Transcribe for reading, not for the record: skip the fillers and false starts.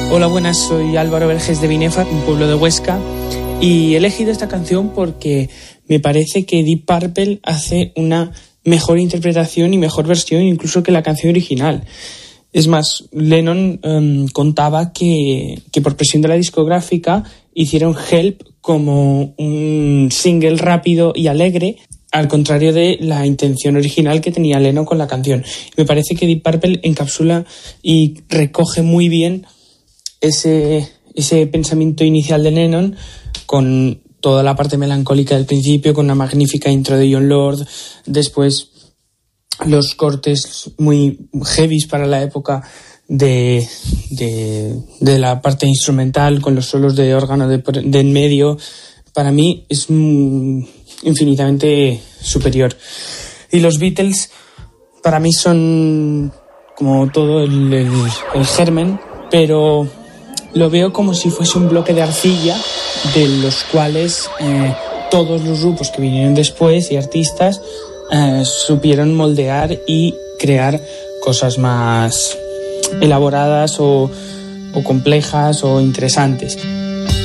Hola, buenas, soy Álvaro Verges de Binefar, un pueblo de Huesca, y he elegido esta canción porque me parece que Deep Purple hace una mejor interpretación y mejor versión incluso que la canción original. Es más, Lennon contaba que por presión de la discográfica hicieron Help como un single rápido y alegre, al contrario de la intención original que tenía Lennon con la canción. Me parece que Deep Purple encapsula y recoge muy bien ese pensamiento inicial de Lennon, con toda la parte melancólica del principio, con una magnífica intro de Jon Lord, después los cortes muy heavies para la época de la parte instrumental, con los solos de órgano de en medio. Para mí es infinitamente superior. Y los Beatles para mí son como todo el germen, pero lo veo como si fuese un bloque de arcilla de los cuales todos los grupos que vinieron después y artistas supieron moldear y crear cosas más elaboradas o complejas o interesantes.